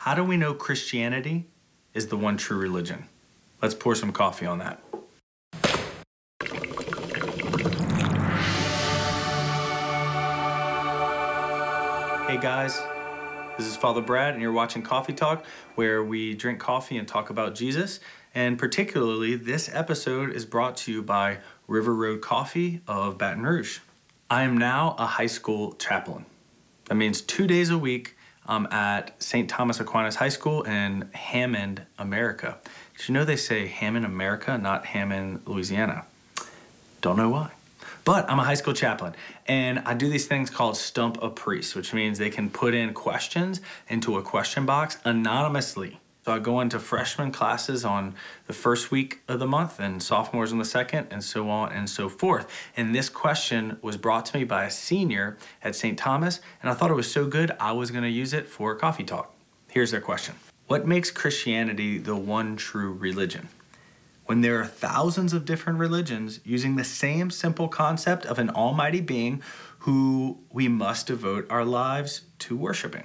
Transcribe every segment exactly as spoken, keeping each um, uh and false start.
How do we know Christianity is the one true religion? Let's pour some coffee on that. Hey guys, this is Father Brad, and you're watching Coffee Talk, where we drink coffee and talk about Jesus. And particularly, this episode is brought to you by River Road Coffee of Baton Rouge. I am now a high school chaplain. That means two days a week I'm at Saint Thomas Aquinas High School in Hammond, America. Did you know they say Hammond, America, not Hammond, Louisiana? Don't know why. But I'm a high school chaplain, and I do these things called Stump a Priest, which means they can put in questions into a question box anonymously. So I go into freshman classes on the first week of the month and sophomores on the second, and so on and so forth. And this question was brought to me by a senior at Saint Thomas, and I thought it was so good I was going to use it for Coffee Talk. Here's their question. What makes Christianity the one true religion? When there are thousands of different religions using the same simple concept of an almighty being who we must devote our lives to worshiping?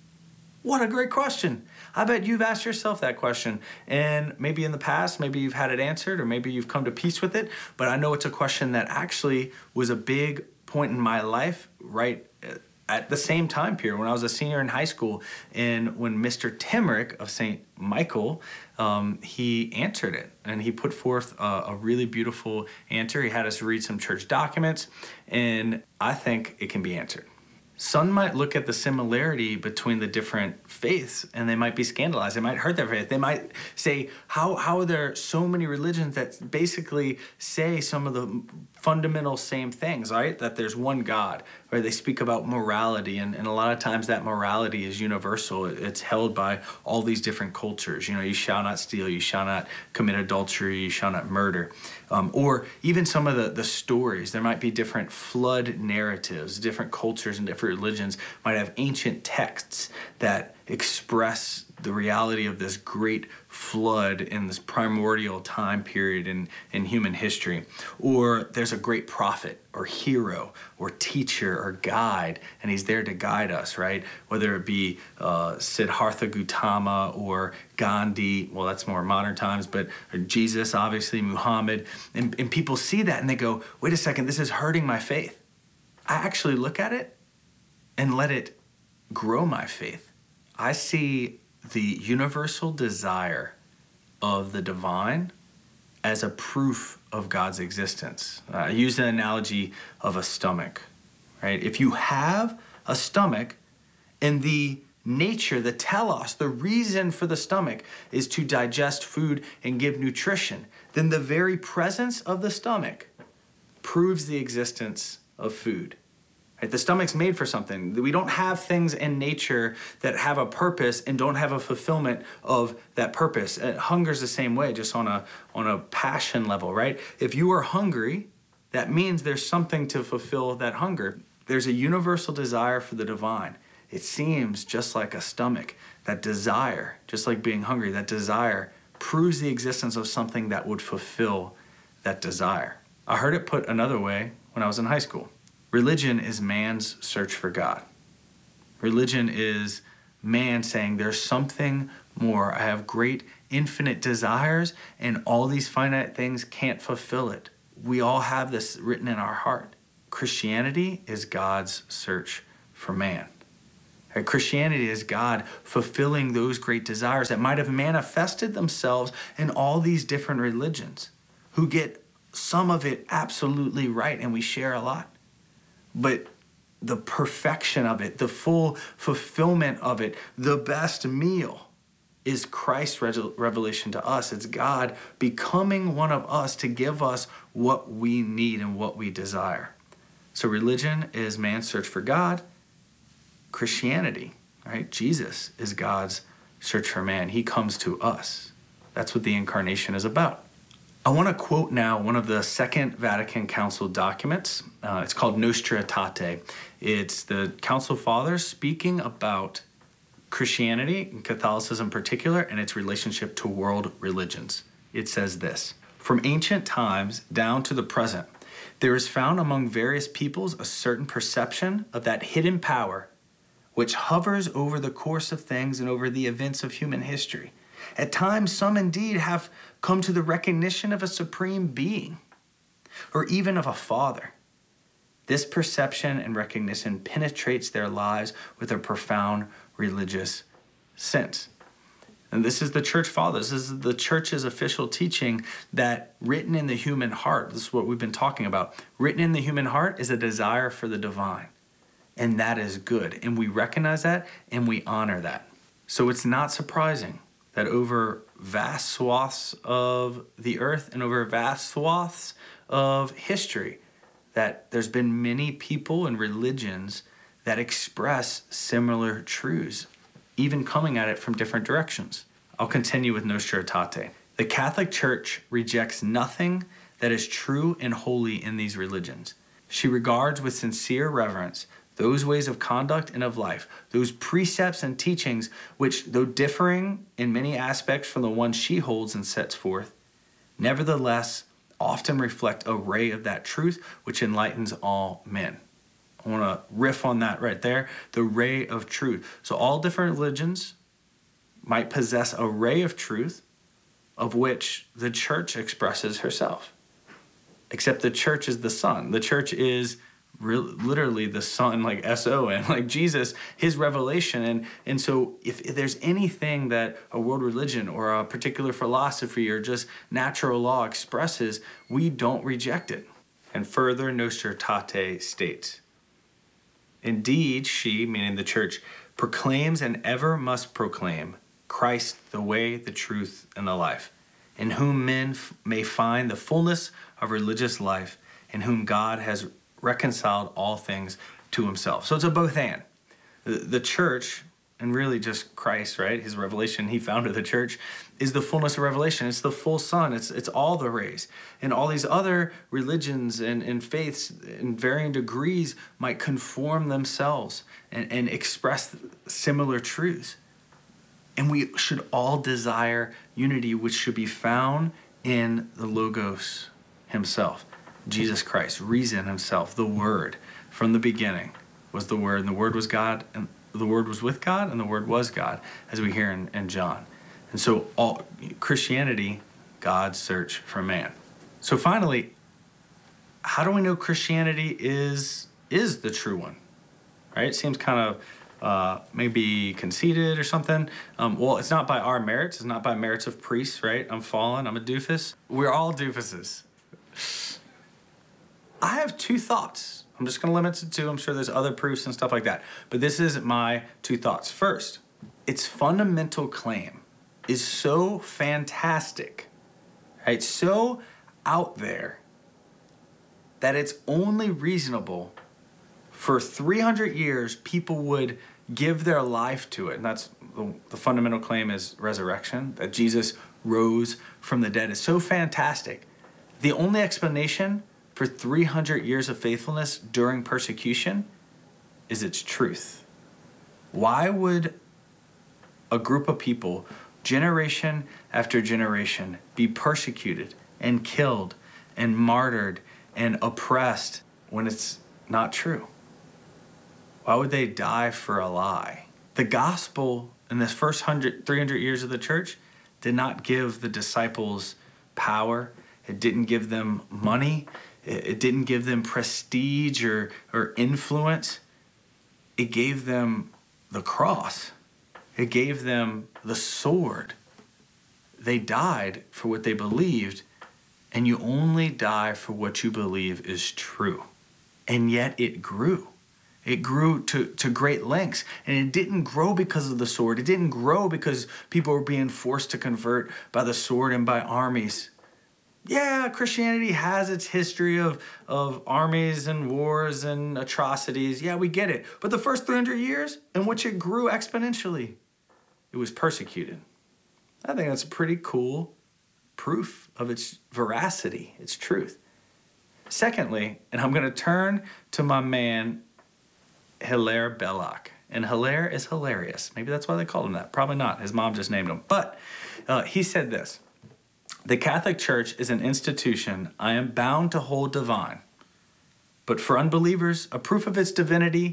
What a great question. I bet you've asked yourself that question, and maybe in the past, maybe you've had it answered, or maybe you've come to peace with it, but I know it's a question that actually was a big point in my life right at the same time period when I was a senior in high school, and when Mister Timmerick of Saint Michael, um, he answered it, and he put forth a, a really beautiful answer. He had us read some church documents, and I think it can be answered. Some might look at the similarity between the different faiths and they might be scandalized. They might hurt their faith. They might say, how, how are there so many religions that basically say some of the fundamental same things, right? That there's one God, or they speak about morality, and, and a lot of times that morality is universal. It's held by all these different cultures. You know, you shall not steal, you shall not commit adultery, you shall not murder. Um, or even some of the, the stories, there might be different flood narratives, different cultures and different religions might have ancient texts that express the reality of this great flood in this primordial time period in, in human history. Or there's a great prophet or hero or teacher or guide, and he's there to guide us, right? Whether it be uh, Siddhartha Gautama or Gandhi, well, that's more modern times, but Jesus, obviously, Muhammad. And, and people see that and they go, wait a second, this is hurting my faith. I actually look at it and let it grow my faith. I see the universal desire of the divine as a proof of God's existence. Uh, I use the analogy of a stomach, right? If you have a stomach and the nature, the telos, the reason for the stomach is to digest food and give nutrition, then the very presence of the stomach proves the existence of food. Right? The stomach's made for something. We don't have things in nature that have a purpose and don't have a fulfillment of that purpose. And hunger's the same way, just on a on a passion level, right? If you are hungry, that means there's something to fulfill that hunger. There's a universal desire for the divine. It seems just like a stomach. That desire, just like being hungry, that desire proves the existence of something that would fulfill that desire. I heard it put another way when I was in high school. Religion is man's search for God. Religion is man saying there's something more. I have great infinite desires and all these finite things can't fulfill it. We all have this written in our heart. Christianity is God's search for man. Right? Christianity is God fulfilling those great desires that might have manifested themselves in all these different religions who get some of it absolutely right, and we share a lot. But the perfection of it, the full fulfillment of it, the best meal is Christ's revelation to us. It's God becoming one of us to give us what we need and what we desire. So religion is man's search for God. Christianity, right? Jesus is God's search for man. He comes to us. That's what the incarnation is about. I want to quote now one of the Second Vatican Council documents. Uh, it's called Nostra Aetate. It's the Council Fathers speaking about Christianity, and Catholicism in particular, and its relationship to world religions. It says this: from ancient times down to the present, there is found among various peoples a certain perception of that hidden power which hovers over the course of things and over the events of human history. At times, some indeed have come to the recognition of a supreme being, or even of a father. This perception and recognition penetrates their lives with a profound religious sense. And this is the church fathers. This is the church's official teaching that written in the human heart, this is what we've been talking about, written in the human heart is a desire for the divine. And that is good. And we recognize that and we honor that. So it's not surprising that over vast swaths of the earth and over vast swaths of history, that there's been many people and religions that express similar truths, even coming at it from different directions. I'll continue with Nostra Aetate. The Catholic Church rejects nothing that is true and holy in these religions. She regards with sincere reverence those ways of conduct and of life, those precepts and teachings which, though differing in many aspects from the one she holds and sets forth, nevertheless often reflect a ray of that truth which enlightens all men. I want to riff on that right there, the ray of truth. So all different religions might possess a ray of truth of which the church expresses herself. Except the church is the Son. The church is Really, literally the Son, like S O N, like Jesus, his revelation. And, and so if, if there's anything that a world religion or a particular philosophy or just natural law expresses, we don't reject it. And further, Nostra Aetate states, indeed, she, meaning the church, proclaims and ever must proclaim Christ, the way, the truth, and the life, in whom men f- may find the fullness of religious life, in whom God has reconciled all things to himself. So it's a both and. The, the church, and really just Christ, right? His revelation, he founded the church, is the fullness of revelation. It's the full Son. It's it's all the rays. And all these other religions and, and faiths in varying degrees might conform themselves and, and express similar truths. And we should all desire unity, which should be found in the Logos himself. Jesus Christ, reason himself, the Word, from the beginning was the Word, and the Word was God, and the Word was with God, and the Word was God, as we hear in, in John. And so all Christianity, God's search for man. So finally, how do we know Christianity is is the true one? Right? It seems kind of uh, maybe conceited or something. Um, well, it's not by our merits. It's not by merits of priests, right? I'm fallen. I'm a doofus. We're all doofuses. I have two thoughts. I'm just going to limit it to two. I'm sure there's other proofs and stuff like that. But this is my two thoughts. First, its fundamental claim is so fantastic, right? So out there that it's only reasonable for three hundred years people would give their life to it. And that's the, the fundamental claim is resurrection, that Jesus rose from the dead. It's so fantastic. The only explanation for three hundred years of faithfulness during persecution is its truth. Why would a group of people, generation after generation, be persecuted and killed and martyred and oppressed when it's not true? Why would they die for a lie? The gospel in this first one hundred, three hundred years of the church did not give the disciples power. It didn't give them money. It didn't give them prestige or, or influence. It gave them the cross. It gave them the sword. They died for what they believed, and you only die for what you believe is true. And yet it grew. It grew to, to great lengths, and it didn't grow because of the sword. It didn't grow because people were being forced to convert by the sword and by armies. Yeah, Christianity has its history of, of armies and wars and atrocities. Yeah, we get it. But the first three hundred years in which it grew exponentially, it was persecuted. I think that's a pretty cool proof of its veracity, its truth. Secondly, and I'm going to turn to my man, Hilaire Belloc. And Hilaire is hilarious. Maybe that's why they called him that. Probably not. His mom just named him. But uh, he said this. The Catholic Church is an institution I am bound to hold divine, but for unbelievers, a proof of its divinity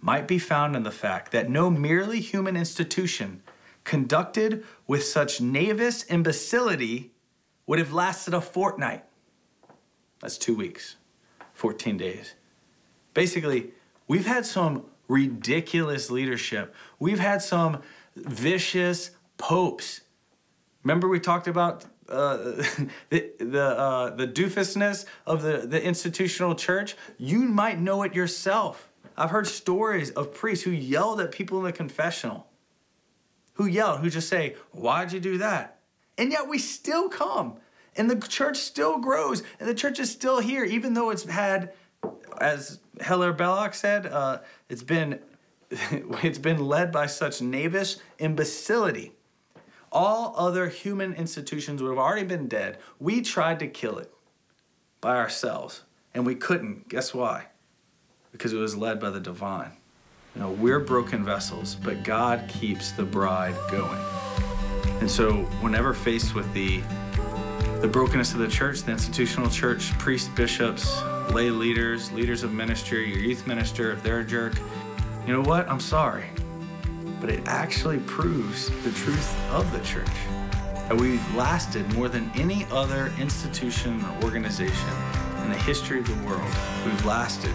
might be found in the fact that no merely human institution conducted with such knavish imbecility would have lasted a fortnight. That's two weeks, fourteen days. Basically, we've had some ridiculous leadership. We've had some vicious popes. Remember we talked about uh, the the, uh, the doofusness of the, the institutional church? You might know it yourself. I've heard stories of priests who yelled at people in the confessional. Who yelled, who just say, why'd you do that? And yet we still come. And the church still grows. And the church is still here, even though it's had, as Heller Belloc said, uh, it's been it's been led by such knavish imbecility. All other human institutions would have already been dead. We tried to kill it by ourselves, and we couldn't. Guess why? Because it was led by the divine. You know, we're broken vessels, but God keeps the bride going. And so whenever faced with the the brokenness of the church, the institutional church, priests, bishops, lay leaders, leaders of ministry, your youth minister, if they're a jerk, you know what? I'm sorry. But it actually proves the truth of the church. That we've lasted more than any other institution or organization in the history of the world. We've lasted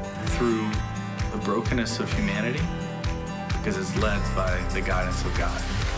through the brokenness of humanity because it's led by the guidance of God.